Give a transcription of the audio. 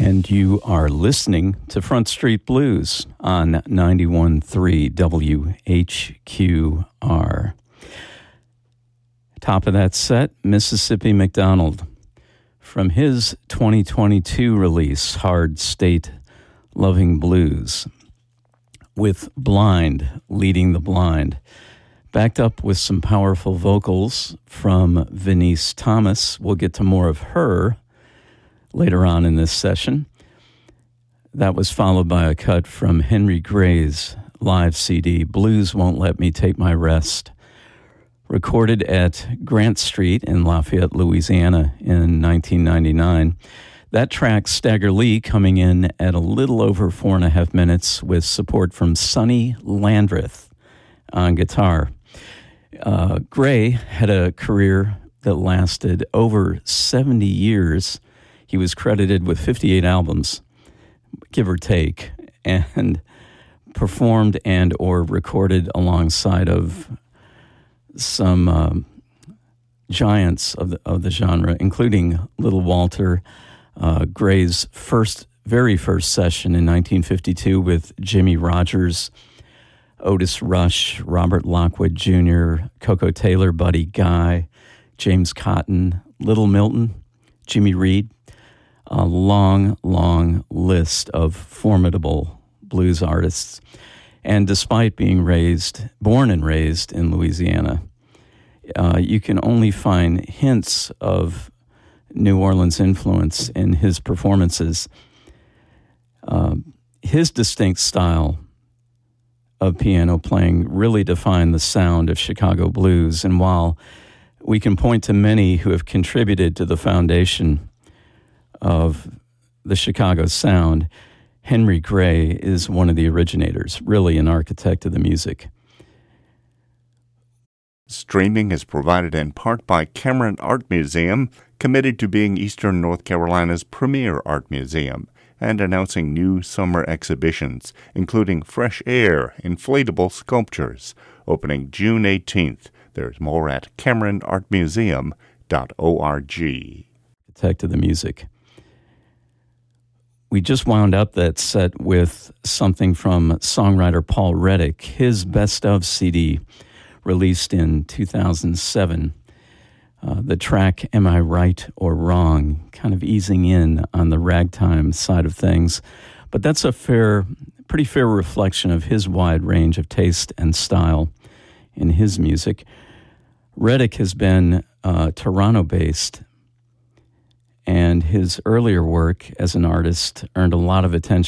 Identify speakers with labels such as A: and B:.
A: And you are listening to Front Street Blues on 91.3 WHQR. Top of that set, Mississippi McDonald. From his 2022 release, Hard State Loving Blues, with Blind leading the blind. Backed up with some powerful vocals from Venice Thomas. We'll get to more of her later on in this session. That was followed by a cut from Henry Gray's live CD, Blues Won't Let Me Take My Rest, recorded at Grant Street in Lafayette, Louisiana in 1999. That track, Stagger Lee, coming in at a little over 4.5 minutes with support from Sonny Landreth on guitar. Gray had a career that lasted over 70 years. He was credited with 58 albums, give or take, and performed and or recorded alongside of some giants of the genre, including Little Walter, Gray's very first session in 1952 with Jimmy Rogers, Otis Rush, Robert Lockwood Jr., Coco Taylor, Buddy Guy, James Cotton, Little Milton, Jimmy Reed. A long, long list of formidable blues artists. And despite being born and raised in Louisiana, you can only find hints of New Orleans influence in his performances. His distinct style of piano playing really defined the sound of Chicago blues. And while we can point to many who have contributed to the foundation of the Chicago sound, Henry Gray is one of the originators, really an architect of the music.
B: Streaming is provided in part by Cameron Art Museum, committed to being Eastern North Carolina's premier art museum, and announcing new summer exhibitions, including Fresh Air Inflatable Sculptures, opening June 18th. There's more at CameronArtMuseum.org.
A: Architect of the music. We just wound up that set with something from songwriter Paul Reddick, his Best Of CD, released in 2007. The track, Am I Right or Wrong, kind of easing in on the ragtime side of things. But that's a pretty fair reflection of his wide range of taste and style in his music. Reddick has been Toronto-based, and his earlier work as an artist earned a lot of attention